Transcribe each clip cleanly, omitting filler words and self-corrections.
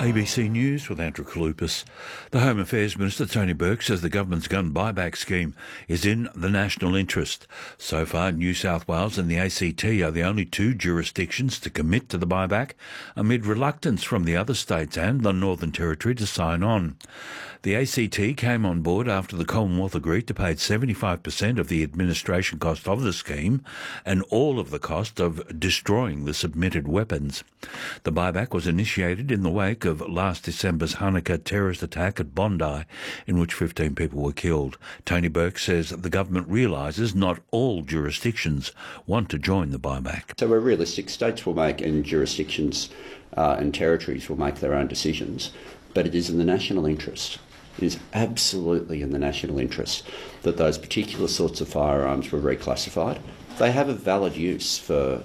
ABC News with Andrew Kalupas. The Home Affairs Minister Tony Burke says the government's gun buyback scheme is in the national interest. So far, New South Wales and the ACT are the only two jurisdictions to commit to the buyback, amid reluctance from the other states and the Northern Territory to sign on. The ACT came on board after the Commonwealth agreed to pay 75% of the administration cost of the scheme and all of the cost of destroying the submitted weapons. The buyback was initiated in the wake of last December's Hanukkah terrorist attack at Bondi, in which 15 people were killed. Tony Burke says the government realises not all jurisdictions want to join the buyback. So we're realistic. States will make, and jurisdictions and territories will make their own decisions, but it is in the national interest. It is absolutely in the national interest that those particular sorts of firearms were reclassified. They have a valid use for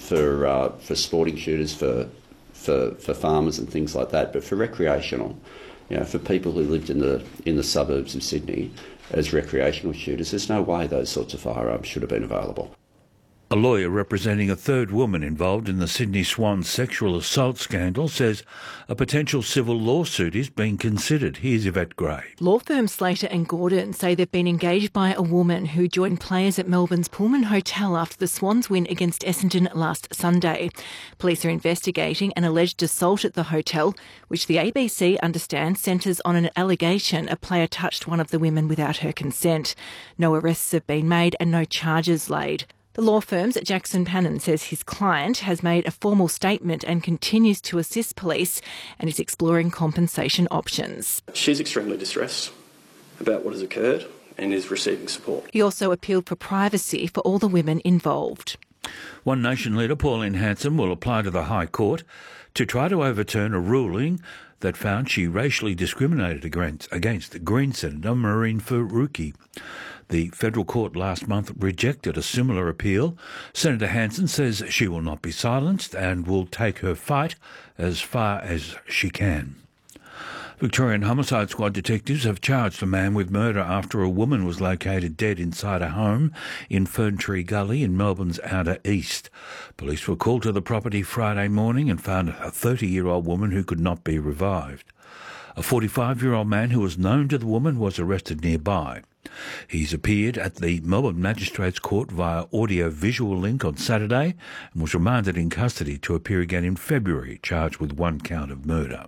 sporting shooters, for farmers and things like that, but for recreational, for people who lived in the suburbs of Sydney as recreational shooters, there's no way those sorts of firearms should have been available. A lawyer representing a third woman involved in the Sydney Swans sexual assault scandal says a potential civil lawsuit is being considered. Here's Yvette Gray. Law firms Slater and Gordon say they've been engaged by a woman who joined players at Melbourne's Pullman Hotel after the Swans win against Essendon last Sunday. Police are investigating an alleged assault at the hotel, which the ABC understands centres on an allegation a player touched one of the women without her consent. No arrests have been made and no charges laid. The law firm's Jackson Pannon says his client has made a formal statement and continues to assist police and is exploring compensation options. She's extremely distressed about what has occurred and is receiving support. He also appealed for privacy for all the women involved. One Nation leader, Pauline Hanson, will apply to the High Court to try to overturn a ruling that found she racially discriminated against Green Senator Mehreen Faruqi. The federal court last month rejected a similar appeal. Senator Hanson says she will not be silenced and will take her fight as far as she can. Victorian Homicide Squad detectives have charged a man with murder after a woman was located dead inside a home in Ferntree Gully in Melbourne's outer east. Police were called to the property Friday morning and found a 30-year-old woman who could not be revived. A 45-year-old man who was known to the woman was arrested nearby. He's appeared at the Melbourne Magistrates Court via audio-visual link on Saturday and was remanded in custody to appear again in February, charged with one count of murder.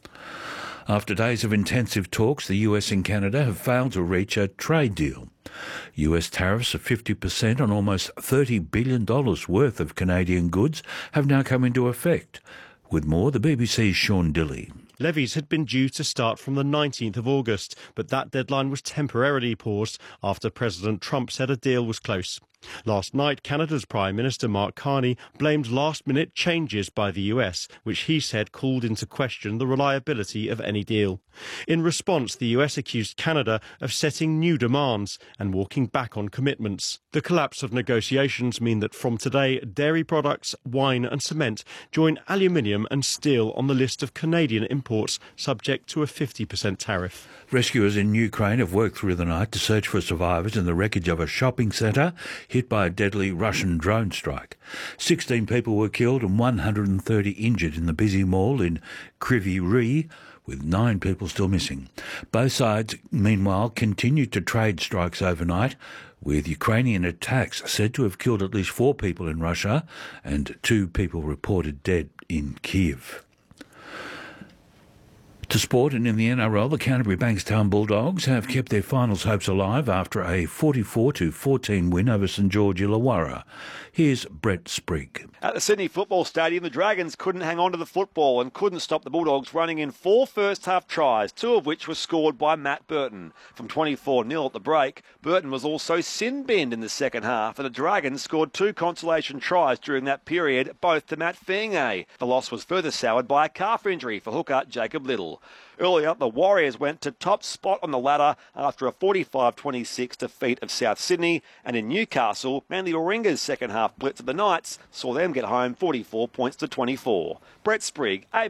After days of intensive talks, the US and Canada have failed to reach a trade deal. US tariffs of 50% on almost $30 billion worth of Canadian goods have now come into effect. With more, the BBC's Sean Dilley. Levies had been due to start from the 19th of August, but that deadline was temporarily paused after President Trump said a deal was close. Last night, Canada's Prime Minister Mark Carney blamed last-minute changes by the US, which he said called into question the reliability of any deal. In response, the US accused Canada of setting new demands and walking back on commitments. The collapse of negotiations mean that from today, dairy products, wine and cement join aluminium and steel on the list of Canadian imports subject to a 50% tariff. Rescuers in Ukraine have worked through the night to search for survivors in the wreckage of a shopping centre hit by a deadly Russian drone strike. 16 people were killed and 130 injured in the busy mall in Kryvyi Rih, with 9 people still missing. Both sides, meanwhile, continued to trade strikes overnight, with Ukrainian attacks said to have killed at least 4 people in Russia and 2 people reported dead in Kyiv. To sport, and in the NRL, the Canterbury Bankstown Bulldogs have kept their finals hopes alive after a 44-14 win over St George Illawarra. Here's Brett Sprigg. At the Sydney Football Stadium, the Dragons couldn't hang on to the football and couldn't stop the Bulldogs running in 4 first-half tries, 2 of which were scored by Matt Burton. From 24-0 at the break, Burton was also sin-binned in the second half, and the Dragons scored 2 consolation tries during that period, both to Matt Fienge. The loss was further soured by a calf injury for hooker Jacob Little. Earlier, the Warriors went to top spot on the ladder after a 45-26 defeat of South Sydney, and in Newcastle, Manly Warringah's second-half blitz of the Knights saw them get home 44 points to 24. Brett Sprigg,